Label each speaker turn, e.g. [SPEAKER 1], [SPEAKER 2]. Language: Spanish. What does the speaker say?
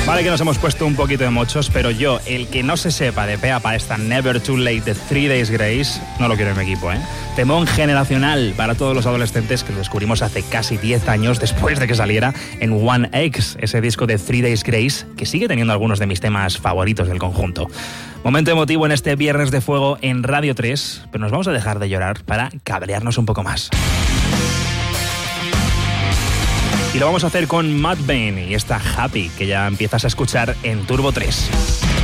[SPEAKER 1] Vale que nos hemos puesto un poquito de mochos, pero yo, el que no se sepa de pe a pa esta Never Too Late de 3 Days Grace, no lo quiero en mi equipo, ¿eh? Temón generacional para todos los adolescentes que lo descubrimos hace casi 10 años después de que saliera en One X, ese disco de 3 Days Grace, que sigue teniendo algunos de mis temas favoritos del conjunto. Momento emotivo en este Viernes de Fuego en Radio 3, pero nos vamos a dejar de llorar para cabrearnos un poco más. Y lo vamos a hacer con Mudvayne y esta Happy, que ya empiezas a escuchar en Turbo 3.